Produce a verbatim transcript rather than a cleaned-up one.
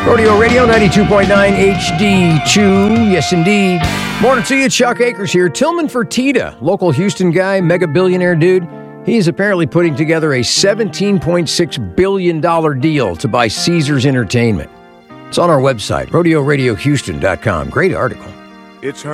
Rodeo Radio ninety-two point nine H D two. Yes, indeed. Morning to you. Chuck Akers here. Tillman Fertitta, local Houston guy, mega billionaire dude. He's apparently putting together a seventeen point six billion dollars deal to buy Caesars Entertainment. It's on our website, rodeo radio houston dot com. Great article. It's her.